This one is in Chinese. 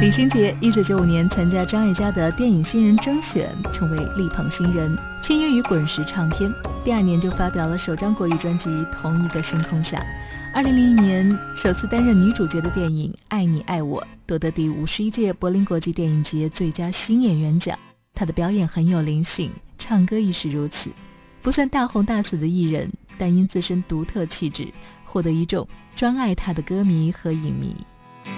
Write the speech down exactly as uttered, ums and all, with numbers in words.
李心洁一九九五年参加张艾嘉的电影新人征选，成为力捧新人，签约于滚石唱片。第二年就发表了首张国语专辑《同一个星空下》。二零零一年首次担任女主角的电影《爱你爱我》夺得第五十一届柏林国际电影节最佳新演员奖。她的表演很有灵性，唱歌亦是如此。不算大红大紫的艺人，但因自身独特气质，获得一众专爱她的歌迷和影迷。